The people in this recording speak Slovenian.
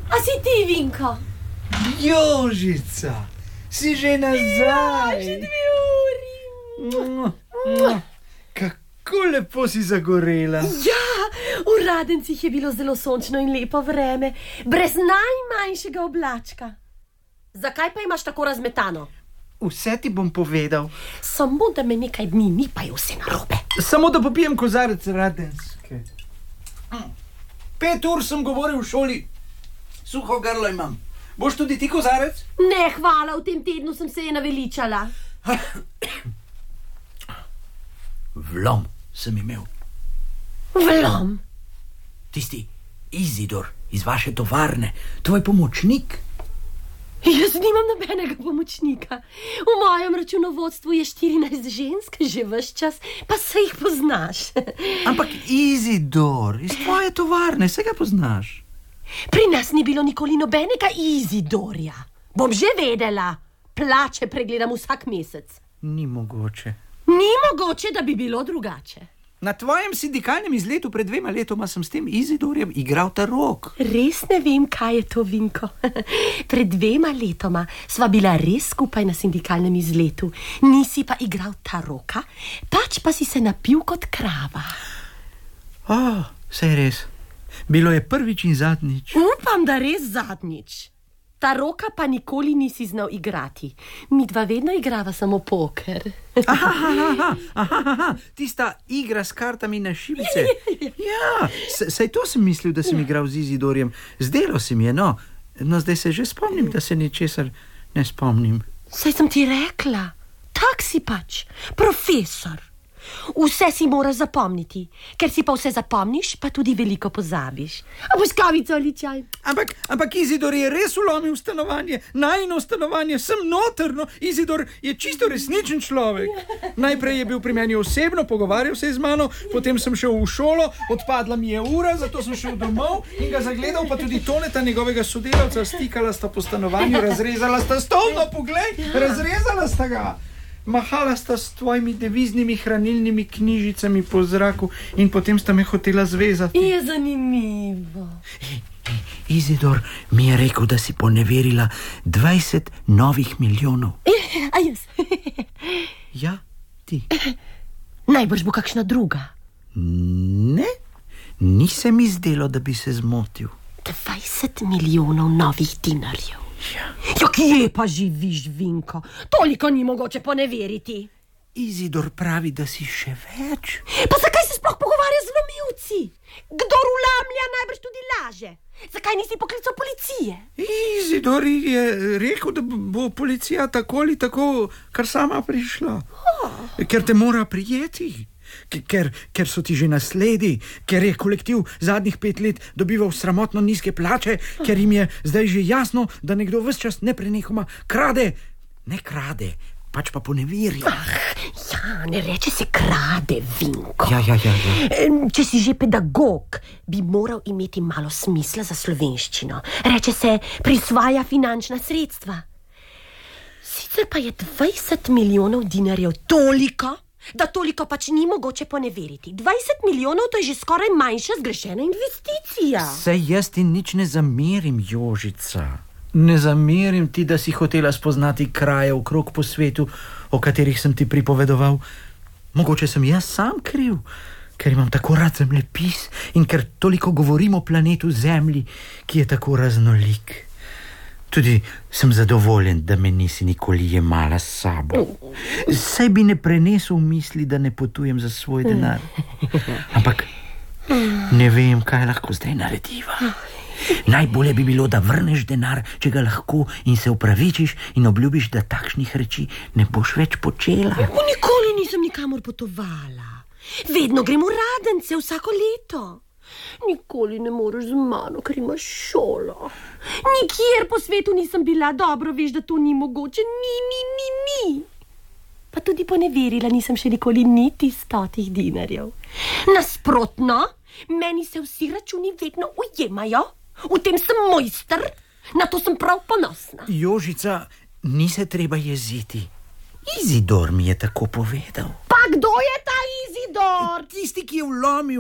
A si ti, Vinko? Jožica, si že nazaj? Ja, že 2 uri. Kako lepo si zagorela. Ja, v Radencih je bilo zelo sončno in lepo vreme, brez najmanjšega oblačka. Zakaj pa imaš tako razmetano? Vse ti bom povedal. Samo da me nekaj dni ni, pa je vse narobe. Samo da popijem kozarec Radenske. 5 ur sem govoril v šoli. Suho grlo imam. Boš tudi ti kozarec? Ne, hvala, v tem tednu sem se je naveličala. Vlom sem imel. Vlom? Tisti Izidor iz vaše tovarne, tvoj pomočnik. Jaz nimam nobenega pomočnika. V mojem računovodstvu je 14 žensk, že ves čas, pa se jih poznaš. Ampak Izidor iz tvoje tovarne, se ga poznaš. Pri nas ni bilo nikoli nobenega Izidorja. Bom že vedela. Plače pregledam vsak mesec. Ni mogoče. Ni mogoče, da bi bilo drugače. Na tvojem sindikalnem izletu pred 2 letoma sem s tem Izidorjem igral tarok. Res ne vem, kaj je to, Vinko. Pred 2 letoma sva bila res skupaj na sindikalnem izletu. Nisi pa igral taroka, pač pa si se napil kot krava. Saj res. Bilo je prvič in zadnjič. Upam, da res zadnjič. Taroka pa nikoli nisi znal igrati. Midva vedno igrava samo poker. Tista igra s kartami na šibice. Ja, saj to sem mislil, da sem igral z Izidorjem. Zdelo se mi je, no. No, zdaj se že spomnim, da se ničesar ne spomnim. Saj sem ti rekla. Tak si pač, profesor. Vse si moraš zapomniti, ker si pa vse zapomniš, pa tudi veliko pozabiš. A boš kavico ali čaj? Ampak Izidor je res vlomil v stanovanje, najino stanovanje, sem noterno. Izidor je čisto resničen človek. Najprej je bil pri meni osebno, pogovarjal se je z mano, potem sem šel v šolo, odpadla mi je ura, zato sem šel domov in ga zagledal, pa tudi Toneta, njegovega sodelavca, stikala sta po stanovanju, razrezala sta stol, no poglej, razrezala sta ga. Mahala sta s tvojimi deviznimi hranilnimi knjižicami po zraku in potem sta me hotela zvezati. Je zanimivo. Izidor mi je rekel, da si poneverila 20 novih milijonov. A jaz? Ja, ti. Najbrž bo kakšna druga. Ne, ni se mi zdelo, da bi se zmotil. 20 milijonov novih dinarjev. Ja. Ja, kje pa živiš, Vinko? Toliko ni mogoče poneveriti. Izidor pravi, da si še več. Pa zakaj se sploh pogovarja z vlomilci? Kdor vlamlja, najbrž tudi laže. Zakaj nisi poklical policije? Izidor je rekel, da bo policija tako ali tako kar sama prišla. Ker te mora prijeti. Ker so ti že nasledi, ker je kolektiv zadnjih 5 let dobival sramotno nizke plače, ker jim je zdaj že jasno, da nekdo ves čas neprenehoma krade. Ne krade, pač pa poneverja. Ja, ne reče se krade, Vinko. Ja. Če si že pedagog, bi moral imeti malo smisla za slovenščino. Reče se prisvaja finančna sredstva. Sicer pa je 20 milijonov dinarjev toliko, da toliko pač ni mogoče poneveriti. 20 milijonov, to je že skoraj manjša zgrešena investicija. Saj jaz ti nič ne zamerim, Jožica. Ne zamerim ti, da si hotela spoznati kraje okrog po svetu, o katerih sem ti pripovedoval. Mogoče sem jaz sam kriv, ker imam tako rad zemljepis in ker toliko govorim o planetu Zemlji, ki je tako raznolik. Tudi sem zadovoljen, da me nisi nikoli jemala s sabo. Saj bi ne prenesel misli, da ne potujem za svoj denar. Ampak ne vem, kaj lahko zdaj narediva. Najbolje bi bilo, da vrneš denar, če ga lahko, in se opravičiš in obljubiš, da takšnih reči ne boš več počela. Nikoli nisem nikamor potovala. Vedno grem v Radence vsako leto. Nikoli ne moreš z mano, ker imaš šolo. Nikjer po svetu nisem bila, dobro veš, da to ni mogoče. Ni. Pa tudi poneverila nisem še nikoli niti 100 dinarjev. Nasprotno, meni se vsi računi vedno ujemajo. V tem sem mojster, na to sem prav ponosna. Jožica, ni se treba jeziti. Izidor mi je tako povedal. Pa kdo je ta Izidor? Tisti, ki je vlomil